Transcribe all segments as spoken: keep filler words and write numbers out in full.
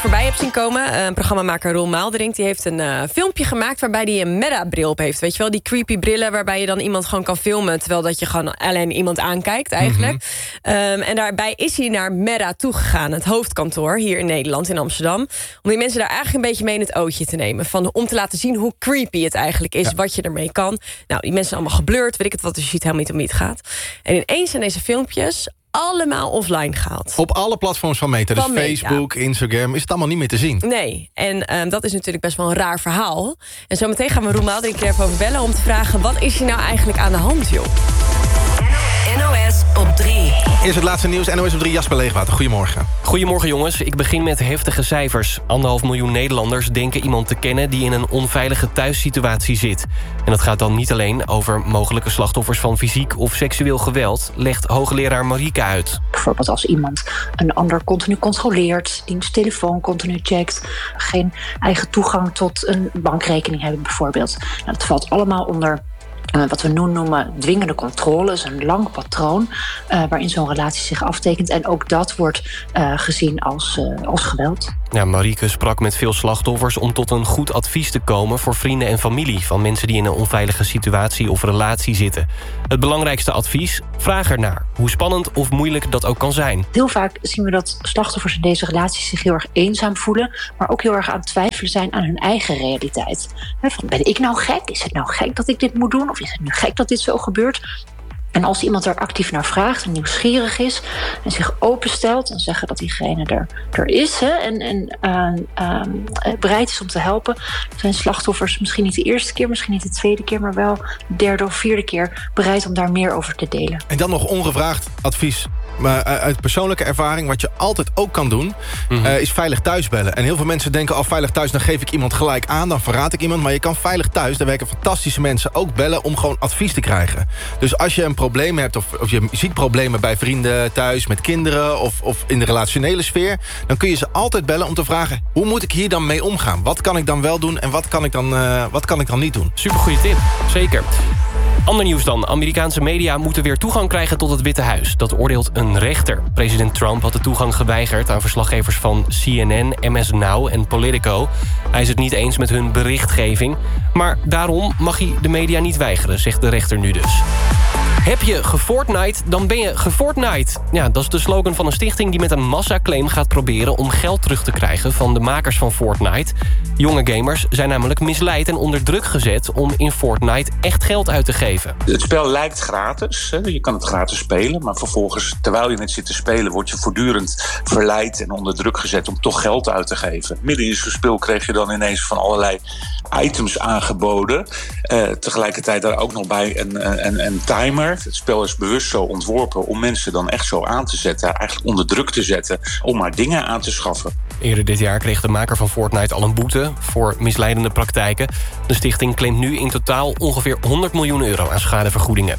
voorbij hebt zien komen. Uh, programmamaker Roel Maalderink die heeft een uh, filmpje gemaakt waarbij hij een Meta-bril op heeft. Weet je wel, die creepy brillen waarbij je dan iemand gewoon kan filmen, terwijl dat je gewoon alleen iemand aankijkt eigenlijk. Mm-hmm. Um, en daarbij is hij naar Meta toegegaan, het hoofdkantoor hier in Nederland, in Amsterdam, om die mensen daar eigenlijk een beetje mee in het ootje te nemen. Van, om te laten zien hoe creepy het eigenlijk is, ja. wat je ermee kan. Nou, die mensen zijn allemaal geblurred, weet ik het wat, dus je ziet helemaal niet om wie het gaat. En ineens zijn deze filmpjes allemaal offline gehaald. Op alle platforms van Meta, dus van Meta. Facebook, Instagram, is het allemaal niet meer te zien. Nee, en um, dat is natuurlijk best wel een raar verhaal. En zometeen gaan we Roel Maalderink er even over bellen om te vragen, wat is hier nou eigenlijk aan de hand, joh? N O S op drie. Eerst het laatste nieuws, N O S op drie, Jasper Leegwater. Goedemorgen. Goedemorgen jongens, ik begin met heftige cijfers. Anderhalf miljoen Nederlanders denken iemand te kennen die in een onveilige thuissituatie zit. En dat gaat dan niet alleen over mogelijke slachtoffers van fysiek of seksueel geweld, legt hoogleraar Marieke uit. Bijvoorbeeld als iemand een ander continu controleert, diens telefoon continu checkt, geen eigen toegang tot een bankrekening hebben bijvoorbeeld. Nou, dat valt allemaal onder Uh, wat we nu noemen dwingende controle, is een lang patroon uh, waarin zo'n relatie zich aftekent. En ook dat wordt uh, gezien als, uh, als geweld. Ja, Marieke sprak met veel slachtoffers om tot een goed advies te komen voor vrienden en familie van mensen die in een onveilige situatie of relatie zitten. Het belangrijkste advies: vraag ernaar, hoe spannend of moeilijk dat ook kan zijn. Heel vaak zien we dat slachtoffers in deze relaties zich heel erg eenzaam voelen, maar ook heel erg aan het twijfelen zijn aan hun eigen realiteit. He, van, ben ik nou gek? Is het nou gek dat ik dit moet doen? Of is het nu gek dat dit zo gebeurt? En als iemand er actief naar vraagt en nieuwsgierig is en zich openstelt en zeggen dat diegene er, er is, hè, en, en uh, uh, bereid is om te helpen, zijn slachtoffers misschien niet de eerste keer, misschien niet de tweede keer, maar wel de derde of vierde keer bereid om daar meer over te delen. En dan nog ongevraagd advies. Maar uit persoonlijke ervaring, wat je altijd ook kan doen, mm-hmm. uh, is veilig thuis bellen. En heel veel mensen denken, al oh, veilig thuis, dan geef ik iemand gelijk aan, dan verraad ik iemand. Maar je kan veilig thuis, daar werken fantastische mensen, ook bellen om gewoon advies te krijgen. Dus als je een probleem hebt, of, of je ziet problemen bij vrienden thuis, met kinderen, of, of in de relationele sfeer, dan kun je ze altijd bellen om te vragen, hoe moet ik hier dan mee omgaan? Wat kan ik dan wel doen en wat kan ik dan, uh, wat kan ik dan niet doen? Supergoeie tip, zeker. Ander nieuws dan. Amerikaanse media moeten weer toegang krijgen tot het Witte Huis. Dat oordeelt een rechter. President Trump had de toegang geweigerd aan verslaggevers van C N N, M S Now en Politico. Hij is het niet eens met hun berichtgeving. Maar daarom mag hij de media niet weigeren, zegt de rechter nu dus. Heb je gefortnite, dan ben je gefortnite. Ja, dat is de slogan van een stichting die met een massaclaim gaat proberen om geld terug te krijgen van de makers van Fortnite. Jonge gamers zijn namelijk misleid en onder druk gezet om in Fortnite echt geld uit te geven. Het spel lijkt gratis, hè? Je kan het gratis spelen, maar vervolgens, terwijl je het zit te spelen, word je voortdurend verleid en onder druk gezet om toch geld uit te geven. Midden in zo'n spel kreeg je dan ineens van allerlei items aangeboden. Uh, tegelijkertijd daar ook nog bij een, een, een timer. Het spel is bewust zo ontworpen om mensen dan echt zo aan te zetten, eigenlijk onder druk te zetten, om maar dingen aan te schaffen. Eerder dit jaar kreeg de maker van Fortnite al een boete voor misleidende praktijken. De stichting claimt nu in totaal ongeveer honderd miljoen euro aan schadevergoedingen.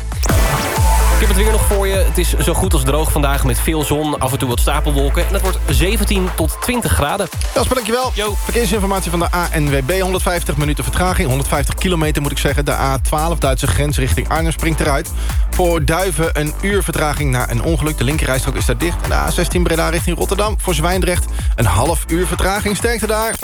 Ik heb het weer nog voor je. Het is zo goed als droog vandaag met veel zon, af en toe wat stapelwolken. En het wordt zeventien tot twintig graden. Jasper, dankjewel. Yo. Verkeersinformatie van de A N W B. honderdvijftig minuten vertraging. honderdvijftig kilometer moet ik zeggen. De A twaalf, Duitse grens richting Arnhem, springt eruit. Voor Duiven een uur vertraging na een ongeluk. De linkerrijstrook is daar dicht. En de A zestien Breda richting Rotterdam. Voor Zwijndrecht een half uur vertraging. Sterkte daar.